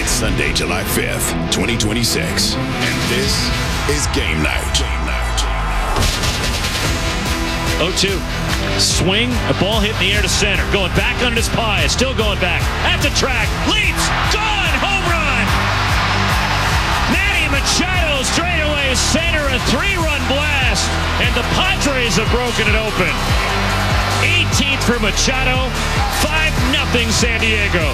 It's Sunday, July 5th, 2026, and this is Game Night. 0-2. Swing, a ball hit in the air to center. Going back on his pie, still going back. At the track, leaps, gone, home run! Manny Machado straightaway center, a 3-run blast, and the Padres have broken it open. 18th for Machado, 5-0 San Diego.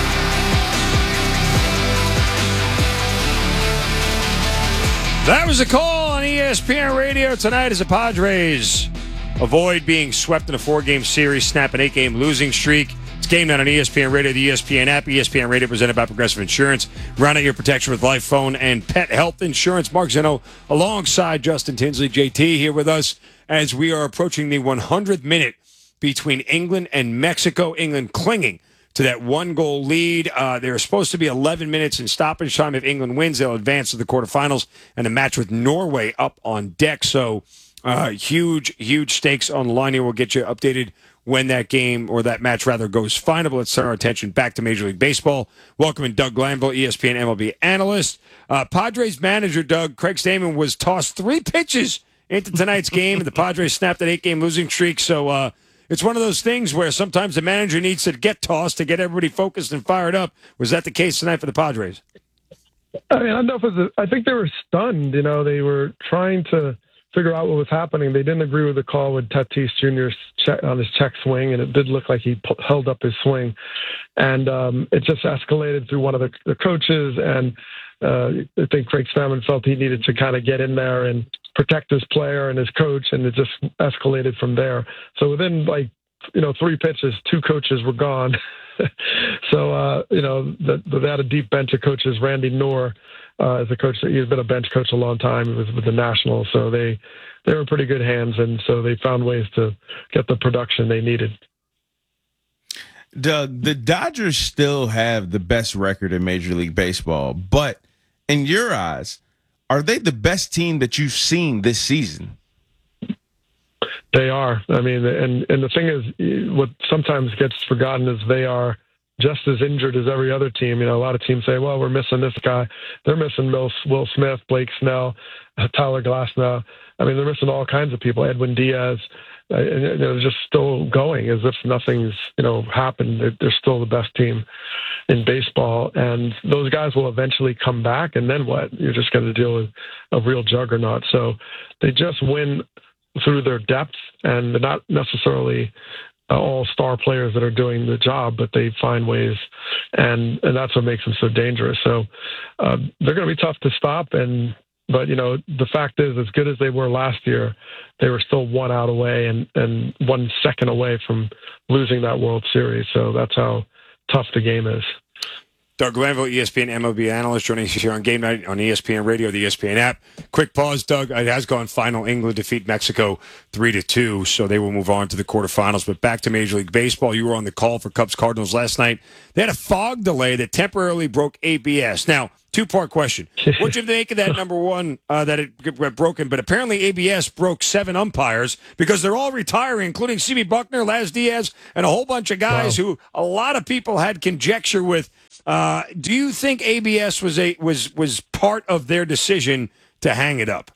That was a call on ESPN Radio tonight as the Padres avoid being swept in a 4-game series, snap an 8-game losing streak. It's Game Night on ESPN Radio, the ESPN app. ESPN Radio presented by Progressive Insurance. Round out your protection with life, phone, and pet health insurance. Mark Zeno alongside Justin Tinsley. JT here with us as we are approaching the 100th minute between England and Mexico. England clinging to that 1-goal lead. There are supposed to be 11 minutes in stoppage time. If England wins, they'll advance to the quarterfinals, and a match with Norway up on deck. So huge stakes on the line here. We'll get you updated when that game, or that match rather, goes final. But let's turn our attention back to Major League Baseball. Welcoming Doug Glanville, ESPN MLB analyst. Padres manager Doug, Craig Stammen, was tossed 3 pitches into tonight's game, and the Padres snapped an 8-game losing streak. So it's one of those things where sometimes the manager needs to get tossed to get everybody focused and fired up. Was that the case tonight for the Padres? I mean, I don't know if it was I think they were stunned. You know, they were trying to figure out what was happening. They didn't agree with the call with Tatis Jr.'s check on his check swing, and it did look like he held up his swing. And it just escalated through one of the coaches, and I think Craig Stammen felt he needed to kind of get in there and protect his player and his coach, and it just escalated from there. So within 3 pitches, 2 coaches were gone. So they had a deep bench of coaches. Randy Knorr is a coach. He's been a bench coach a long time. He was with the Nationals, so they were in pretty good hands, and so they found ways to get the production they needed. Doug, the Dodgers still have the best record in Major League Baseball, but in your eyes, are they the best team that you've seen this season? They are. I mean, and the thing is, what sometimes gets forgotten is they are just as injured as every other team. You know, a lot of teams say, well, we're missing this guy. They're missing Will Smith, Blake Snell, Tyler Glasnow. I mean, they're missing all kinds of people, Edwin Diaz. And they're just still going as if nothing's, happened. They're still the best team in baseball. And those guys will eventually come back. And then what? You're just going to deal with a real juggernaut. So they just win through their depth, and they're not necessarily all star players that are doing the job, but they find ways, and that's what makes them so dangerous. So they're going to be tough to stop. But the fact is, as good as they were last year, they were still 1 out away and 1 second away from losing that World Series. So that's how tough the game is. Doug Glanville, ESPN MLB analyst, joining us here on Game Night on ESPN Radio, the ESPN app. Quick pause, Doug. It has gone final. England defeat Mexico 3-2, so they will move on to the quarterfinals. But back to Major League Baseball. You were on the call for Cubs-Cardinals last night. They had a fog delay that temporarily broke ABS. Now, 2-part question. What do you think of that, number one, that it got broken? But apparently ABS broke 7 umpires because they're all retiring, including C.B. Buckner, Laz Diaz, and a whole bunch of guys who a lot of people had conjecture with. Do you think ABS was part of their decision to hang it up?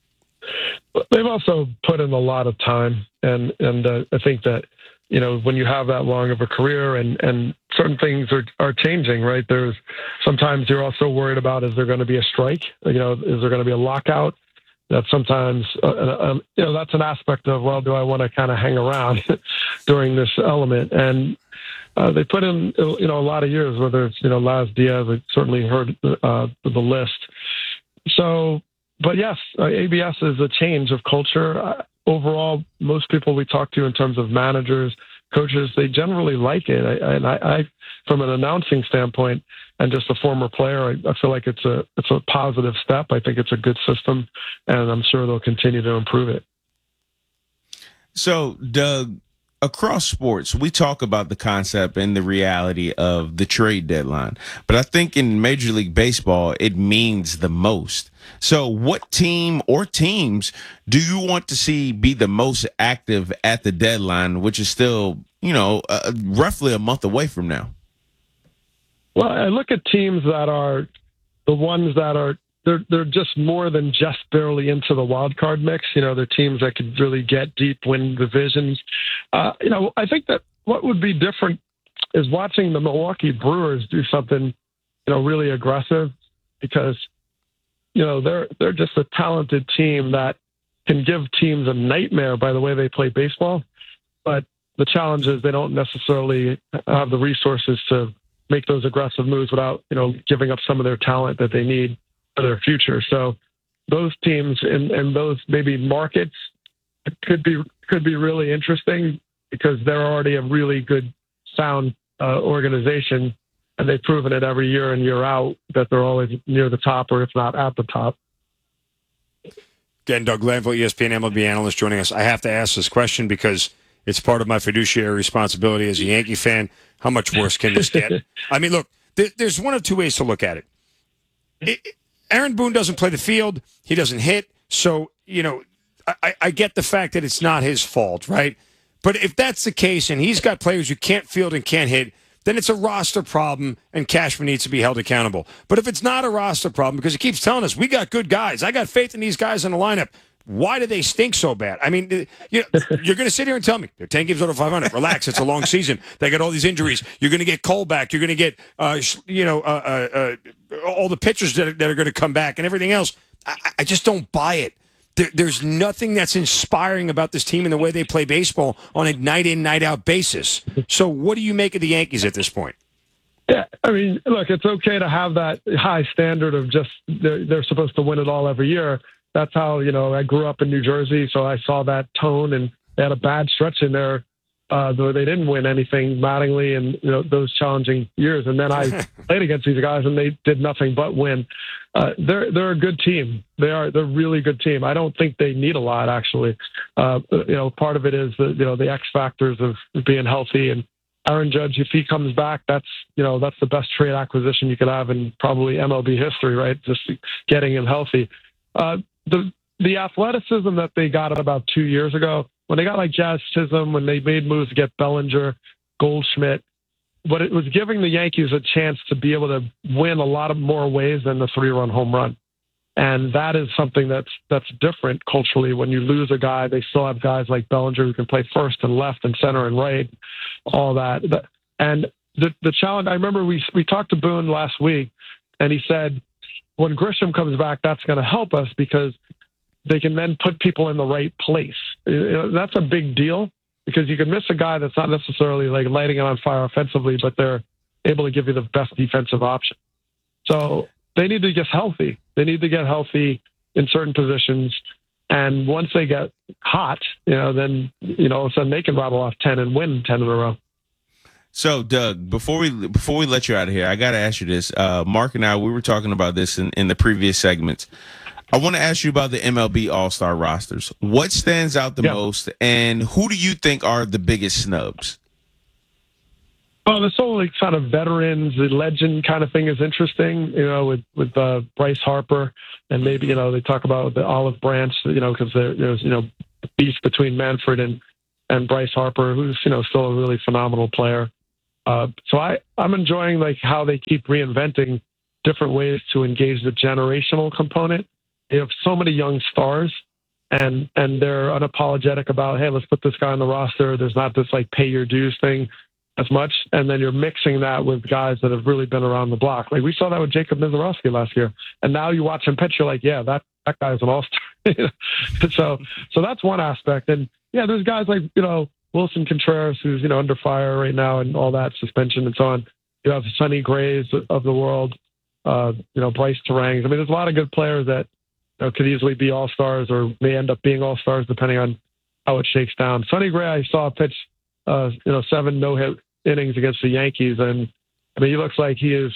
They've also put in a lot of time, and I think that when you have that long of a career and certain things are changing, right? There's sometimes you're also worried about, is there going to be a strike? Is there going to be a lockout? That sometimes, that's an aspect of, well, do I want to kind of hang around during this element? And they put in, a lot of years, whether it's, Laz Diaz, I certainly heard the list. So, but yes, ABS is a change of culture. Overall, most people we talk to in terms of managers, coaches, they generally like it. I from an announcing standpoint and just a former player, I feel like it's a positive step. I think it's a good system, and I'm sure they'll continue to improve it. So, Doug, across sports, we talk about the concept and the reality of the trade deadline. But I think in Major League Baseball, it means the most. So what team or teams do you want to see be the most active at the deadline, which is still, roughly a month away from now? Well, I look at teams that are the ones that are they're just more than just barely into the wild card mix. They're teams that could really get deep, win divisions. I think that what would be different is watching the Milwaukee Brewers do something, really aggressive, because they're just a talented team that can give teams a nightmare by the way they play baseball. But the challenge is they don't necessarily have the resources to make those aggressive moves without, giving up some of their talent that they need for their future. So those teams and those maybe markets could be really interesting, because they're already a really good, sound organization, and they've proven it every year in, year out, that they're always near the top, or if not at the top. Again, Doug Glanville, ESPN MLB analyst, joining us. I have to ask this question because it's part of my fiduciary responsibility as a Yankee fan. How much worse can this get? I mean, look, there's one of two ways to look at it. Aaron Boone doesn't play the field. He doesn't hit. So, I get the fact that it's not his fault, right? But if that's the case and he's got players who can't field and can't hit, then it's a roster problem and Cashman needs to be held accountable. But if it's not a roster problem, because he keeps telling us, we got good guys, I got faith in these guys in the lineup, why do they stink so bad? I mean, you're going to sit here and tell me they're 10 games over 500. Relax, it's a long season. They got all these injuries. You're going to get Cole back. You're going to get, all the pitchers that are going to come back and everything else. I just don't buy it. There's nothing that's inspiring about this team and the way they play baseball on a night-in, night-out basis. So what do you make of the Yankees at this point? Yeah, I mean, look, it's okay to have that high standard of just they're supposed to win it all every year. That's how, I grew up in New Jersey, so I saw that tone, and they had a bad stretch in there though they didn't win anything, Mattingly, and those challenging years. And then I played against these guys, and they did nothing but win. They're a good team. They're a really good team. I don't think they need a lot, actually. Part of it is the X factors of being healthy, and Aaron Judge, if he comes back, that's the best trade acquisition you could have in probably MLB history, right? Just getting him healthy. The athleticism that they got about 2 years ago, when they got like Jazz Chisholm, when they made moves to get Bellinger, Goldschmidt, but it was giving the Yankees a chance to be able to win a lot of more ways than the 3-run home run. And that is something that's different culturally. When you lose a guy, they still have guys like Bellinger who can play first and left and center and right, all that. And the challenge, I remember we talked to Boone last week, and he said, when Grisham comes back, that's going to help us because they can then put people in the right place. That's a big deal, because you can miss a guy that's not necessarily like lighting it on fire offensively, but they're able to give you the best defensive option. So they need to get healthy. They need to get healthy in certain positions. And once they get hot, then, all of a sudden they can rattle off 10 and win 10 in a row. So, Doug, before we let you out of here, I got to ask you this. Mark and I, we were talking about this in the previous segments. I want to ask you about the MLB All-Star rosters. What stands out the most, and who do you think are the biggest snubs? Well, this whole kind of veterans, the legend kind of thing is interesting, with Bryce Harper, and maybe, they talk about the olive branch, because there's beef between Manfred and Bryce Harper, who's, still a really phenomenal player. So I'm enjoying how they keep reinventing different ways to engage the generational component. You have so many young stars, and they're unapologetic about, hey, let's put this guy on the roster. There's not this pay your dues thing as much. And then you're mixing that with guys that have really been around the block. Like we saw that with Jacob Mizorowski last year. And now you watch him pitch, you're like, yeah, that guy's an all-star. So that's one aspect. And yeah, there's guys like, Wilson Contreras, who's, under fire right now and all that suspension and so on. You have Sonny Grays of the world, Bryce Terangs. I mean, there's a lot of good players that could easily be all-stars or may end up being all-stars depending on how it shakes down. Sonny Gray, I saw pitch, 7 no-hit innings against the Yankees. And I mean, he looks like he's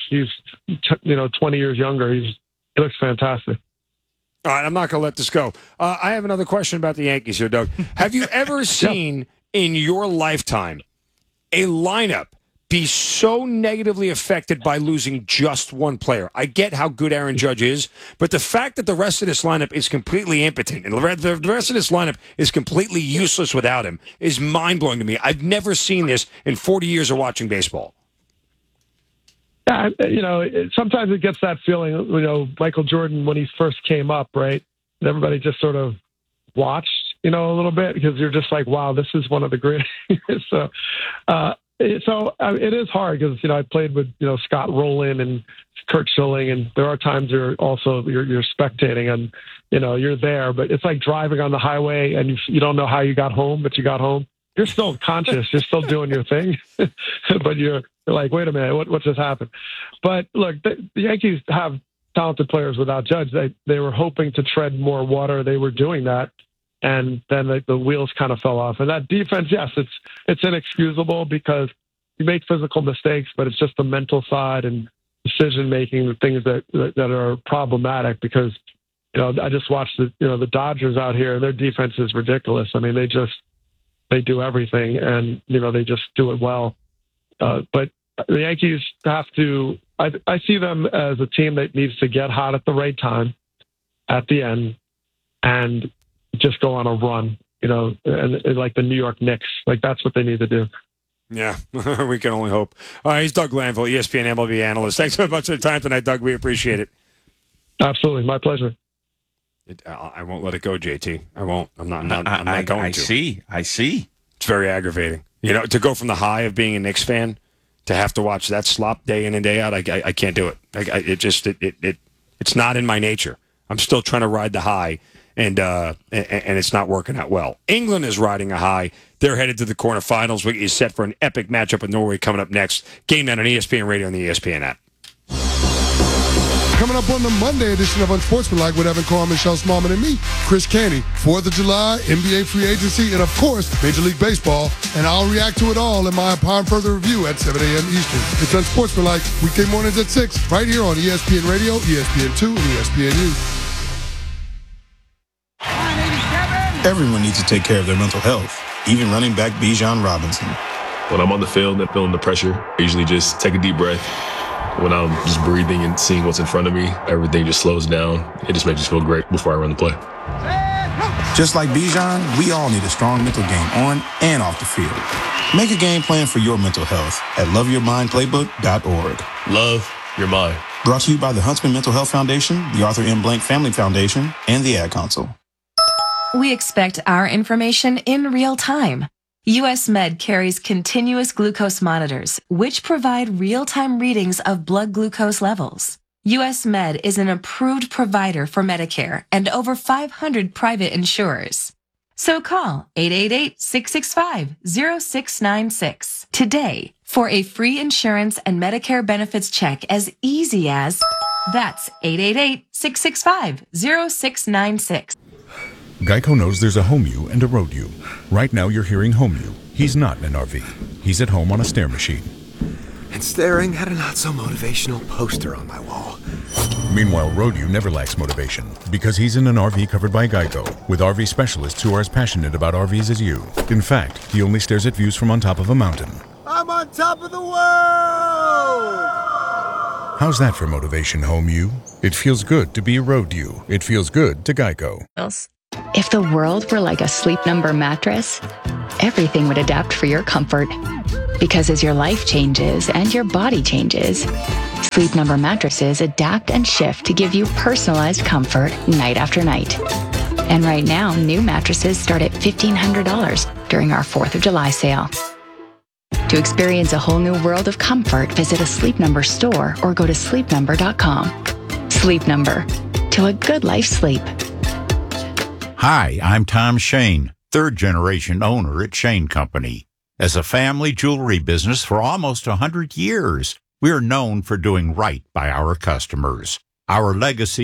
20 years younger. He looks fantastic. All right, I'm not going to let this go. I have another question about the Yankees here, Doug. Have you ever seen in your lifetime a lineup be so negatively affected by losing just one player? I get how good Aaron Judge is, but the fact that the rest of this lineup is completely impotent and the rest of this lineup is completely useless without him is mind-blowing to me. I've never seen this in 40 years of watching baseball. Sometimes it gets that feeling, Michael Jordan, when he first came up, right? Everybody just sort of watched, a little bit, because you're just like, wow, this is one of the greatest. So it is hard because, I played with, Scott Rowland and Curt Schilling, and there are times you're spectating and, you're there, but it's like driving on the highway and you don't know how you got home, but you got home. You're still conscious. You're still doing your thing, but you're like, wait a minute, what just happened? But look, the Yankees have talented players without Judge. They were hoping to tread more water. They were doing that, and then the wheels kind of fell off. And that defense, yes, it's inexcusable because you make physical mistakes, but it's just the mental side and decision making, the things that are problematic. Because I just watched the Dodgers out here, and their defense is ridiculous. I mean, they do everything, and they just do it well. But the Yankees have to. I see them as a team that needs to get hot at the right time, at the end, and just go on a run. And like the New York Knicks, like that's what they need to do. Yeah, we can only hope. All right, he's Doug Glanville, ESPN MLB analyst. Thanks so much for the time tonight, Doug. We appreciate it. Absolutely, my pleasure. I won't let it go, JT. I won't. I'm not going to. I see. It's very aggravating. To go from the high of being a Knicks fan to have to watch that slop day in and day out, I can't do it. It's not in my nature. I'm still trying to ride the high, and it's not working out well. England is riding a high. They're headed to the quarterfinals. We is set for an epic matchup with Norway coming up next. Game night on ESPN Radio and the ESPN app. Coming up on the Monday edition of Unsportsmanlike with Evan Carr, Michelle Smallman, and me, Chris Canty. 4th of July, NBA free agency, and of course, Major League Baseball. And I'll react to it all in my Upon Further Review at 7 a.m. Eastern. It's Unsportsmanlike, weekday mornings at 6, right here on ESPN Radio, ESPN2, and ESPNU. Everyone needs to take care of their mental health, even running back Bijan Robinson. When I'm on the field and feeling the pressure, I usually just take a deep breath. When I'm just breathing and seeing what's in front of me, everything just slows down. It just makes me feel great before I run the play. Just like Bijan, we all need a strong mental game on and off the field. Make a game plan for your mental health at loveyourmindplaybook.org. Love your mind. Brought to you by the Huntsman Mental Health Foundation, the Arthur M. Blank Family Foundation, and the Ad Council. We expect our information in real time. U.S. Med carries continuous glucose monitors, which provide real-time readings of blood glucose levels. U.S. Med is an approved provider for Medicare and over 500 private insurers. So call 888-665-0696 today for a free insurance and Medicare benefits check as easy as, that's 888-665-0696. Geico knows there's a home you and a road you. Right now you're hearing home you. He's not in an RV. He's at home on a stair machine. And staring at a not-so-motivational poster on my wall. Meanwhile, road you never lacks motivation because he's in an RV covered by Geico with RV specialists who are as passionate about RVs as you. In fact, he only stares at views from on top of a mountain. I'm on top of the world! How's that for motivation, home you? It feels good to be a road you. It feels good to Geico. If the world were like a Sleep Number mattress, everything would adapt for your comfort. Because as your life changes and your body changes, Sleep Number mattresses adapt and shift to give you personalized comfort night after night. And right now, new mattresses start at $1,500 during our 4th of July sale. To experience a whole new world of comfort, visit a Sleep Number store or go to sleepnumber.com. Sleep Number. To a good life sleep. Hi, I'm Tom Shane, third-generation owner at Shane Company. As a family jewelry business for almost 100 years, we are known for doing right by our customers. Our legacy